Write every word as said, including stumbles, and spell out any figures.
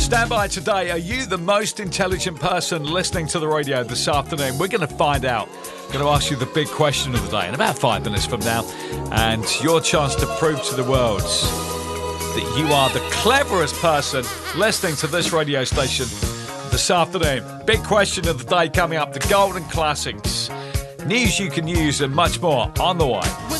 Stand by today. Are you the most intelligent person listening to the radio this afternoon? We're going to find out. I'm going to ask you the big question of the day in about five minutes from now. And your chance to prove to the world that you are the cleverest person listening to this radio station this afternoon. Big question of the day coming up. The Golden Classics. News you can use and much more on the way.